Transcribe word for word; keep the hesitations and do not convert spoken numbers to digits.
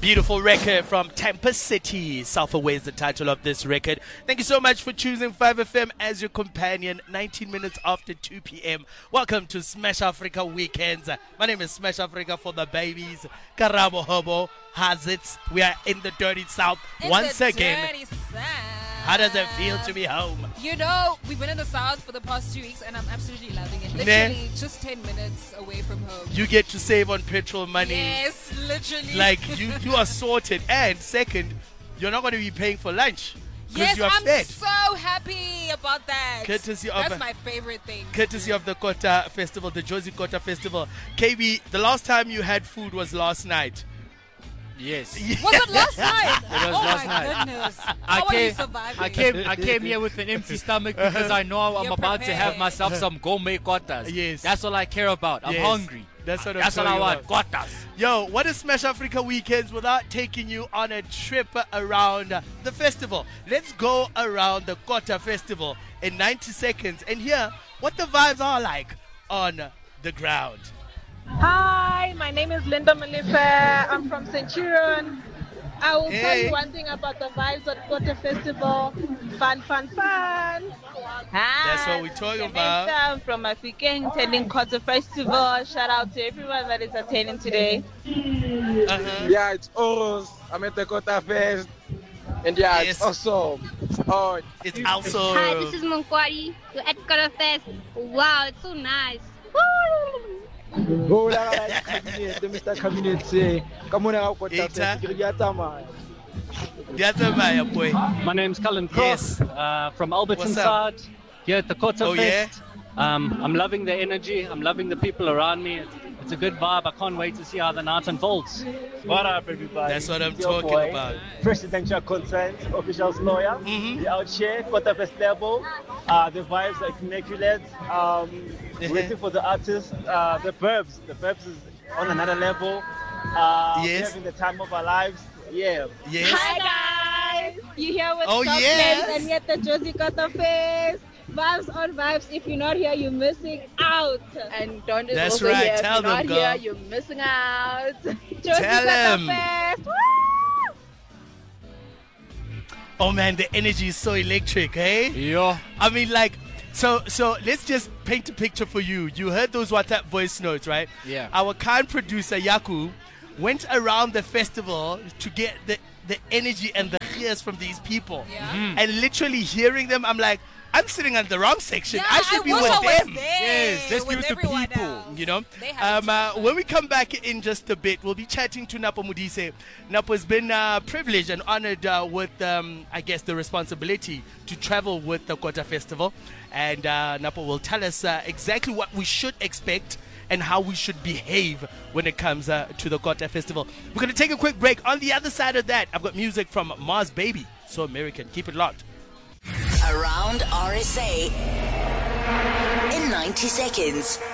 Beautiful record from Tampa City. Self-Aware is the title of this record. Thank you so much for choosing five F M as your companion. nineteen minutes after two p.m. Welcome to Smash Africa Weekends. My name is Smash Africa for the babies. Karabo Hobo has it. We are in the dirty south in once the again. Dirty south. How does it feel to be home? You know, we've been in the south for the past two weeks and I'm absolutely loving it. Literally Nah. just ten minutes away from home. You get to save on petrol money. Yes, literally. Like, you, you are sorted. And second, you're not going to be paying for lunch. Yes, you are I'm fed. so happy about that. Courtesy of That's a- my favorite thing. Courtesy of the Kota Festival, the Josie Kota Festival. K B, the last time you had food was last night. Yes. Was it last night? It was oh last my night. goodness. I How are you came, surviving? I came I came here with an empty stomach because I know I'm You're about to have prepared. myself some gourmet kotas. Yes. That's all I care about. I'm Yes. hungry. That's what I'm That's all I talking want. about. Kotas. Yo, what is Smash Africa Weekends without taking you on a trip around the festival? Let's go around the Kota Festival in ninety seconds and hear what the vibes are like on the ground. Hi, my name is Linda Malife. I'm from Centurion. I will tell Hey. you one thing about the vibes at Kota Festival. Fun, fun, fun. Hi. That's what we're talking about. Samantha, I'm from African attending Kota Festival. Shout out to everyone that is attending today. Uh-huh. Yeah, it's Oros. I'm at the Kota Fest. And yeah, Yes. it's awesome. Oh, It's also... Hi, this is Monkwari. We're at Kota Fest. Wow, it's so nice. Woo! oh, la, la, la, cabinet, Mister Cabinet, say, come on, I'll Kota Eta. Fest. Get your man. That's a Maya boy. My name's Cullen Cross, Yes. uh, from Alberton What's up? side, here at the Kota Oh, Fest. Um, I'm loving the energy. I'm loving the people around me. It's, it's a good vibe. I can't wait to see how the night unfolds. What up, everybody? That's what I'm It's your talking boy, about. Presidential consent, officials lawyer. Mhm. We out here, Kota Fest level. Uh, the vibes are immaculate. Um, waiting for the artists. Uh, the Burbs. The Burbs is on another level. Uh, we're Yes. having the time of our lives. Yeah. Yes. Hi, guys. You here with Oh, Top yes. Names and yet the Josie Kota Fest. Vibes on vibes. If you're not here, you're missing out. And don't is That's also right. here. If Tell you're them, not girl. here, you're missing out. Josie Tell Kota him. Fest. Woo! Oh, man, the energy is so electric, eh? Yo. I mean, like, so so let's just paint a picture for you. You heard those WhatsApp voice notes, right? Yeah. Our kind producer, Yaku, went around the festival to get the, the energy and the cheers from these people. Yeah. Mm. And literally hearing them, I'm like, I'm sitting on the wrong section. Yeah, I should be wish with I was them. there Yes, let's be with the everyone people, else. You know, They have um, uh, to. when we come back in just a bit, we'll be chatting to Napo Mudise. Napo has been uh, privileged and honored uh, with, um, I guess, the responsibility to travel with the Kota Festival. And uh, Napo will tell us uh, exactly what we should expect and how we should behave when it comes uh, to the Kota Festival. We're going to take a quick break. On the other side of that, I've got music from Mars Baby. So American. Keep it locked. Around R S A in ninety seconds.